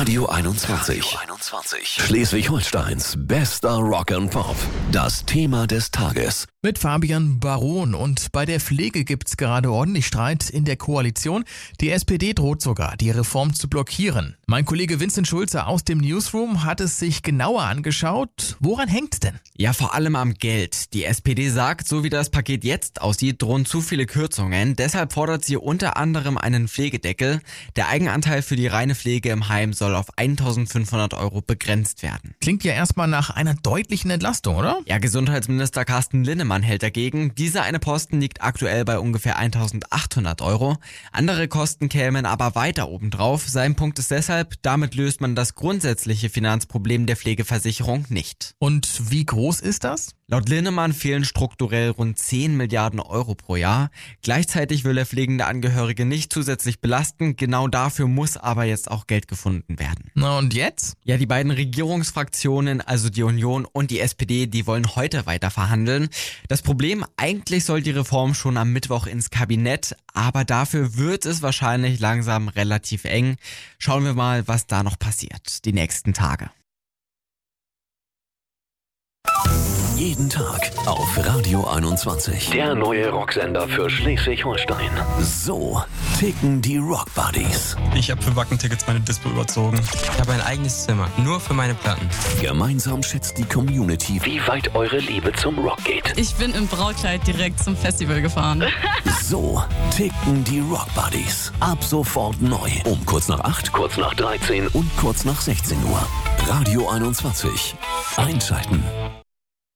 Radio 21. Schleswig-Holsteins bester Rock and Pop. Das Thema des Tages. Mit Fabian Baron. Und bei der Pflege gibt's gerade ordentlich Streit in der Koalition. Die SPD droht sogar, die Reform zu blockieren. Mein Kollege Vincent Schulze aus dem Newsroom hat es sich genauer angeschaut. Woran hängt's denn? Ja, vor allem am Geld. Die SPD sagt, so wie das Paket jetzt aussieht, drohen zu viele Kürzungen. Deshalb fordert sie unter anderem einen Pflegedeckel. Der Eigenanteil für die reine Pflege im Heim soll auf 1.500 € begrenzt werden. Klingt ja erstmal nach einer deutlichen Entlastung, oder? Ja, Gesundheitsminister Carsten Linnemann hält dagegen. Dieser eine Posten liegt aktuell bei ungefähr 1.800 €. Andere Kosten kämen aber weiter obendrauf. Sein Punkt ist deshalb, damit löst man das grundsätzliche Finanzproblem der Pflegeversicherung nicht. Und wie groß ist das? Laut Linnemann fehlen strukturell rund 10 Milliarden € pro Jahr. Gleichzeitig will er pflegende Angehörige nicht zusätzlich belasten. Genau dafür muss aber jetzt auch Geld gefunden werden. Na und jetzt? Ja, die beiden Regierungsfraktionen, also die Union und die SPD, die wollen heute weiter verhandeln. Das Problem, eigentlich soll die Reform schon am Mittwoch ins Kabinett, aber dafür wird es wahrscheinlich langsam relativ eng. Schauen wir mal, was da noch passiert, die nächsten Tage. Jeden Tag auf Radio 21. Der neue Rocksender für Schleswig-Holstein. So ticken die Rock Buddies. Ich habe für Wacken-Tickets meine Dispo überzogen. Ich habe ein eigenes Zimmer, nur für meine Platten. Gemeinsam schätzt die Community, wie weit eure Liebe zum Rock geht. Ich bin im Brautkleid direkt zum Festival gefahren. So ticken die Rock Buddies. Ab sofort neu. Um kurz nach 8, kurz nach 13 und kurz nach 16 Uhr. Radio 21. Einschalten.